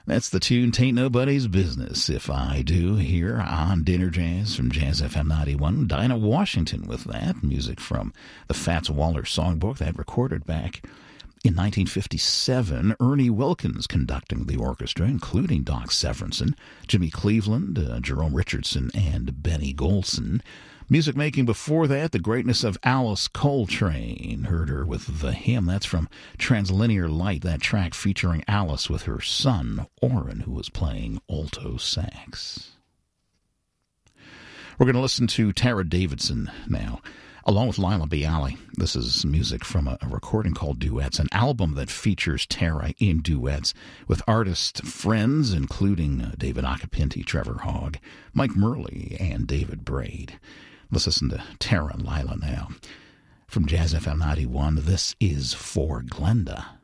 That's the tune, "Tain't Nobody's Business If I Do," here on Dinner Jazz from Jazz FM 91. Dinah Washington with that. Music from the Fats Waller Songbook that recorded back in 1957. Ernie Wilkins conducting the orchestra, including Doc Severinsen, Jimmy Cleveland, Jerome Richardson, and Benny Golson. Music making before that, the greatness of Alice Coltrane. Heard her with The Hymn. That's from Translinear Light, that track featuring Alice with her son, Orrin, who was playing alto sax. We're going to listen to Tara Davidson now, along with Lila Bialy. This is music from a recording called Duets, an album that features Tara in duets with artist friends, including David Acapinti, Trevor Hogg, Mike Murley, and David Braid. Let's listen to Tara and Lila now. From Jazz FM 91, this is For Glenda.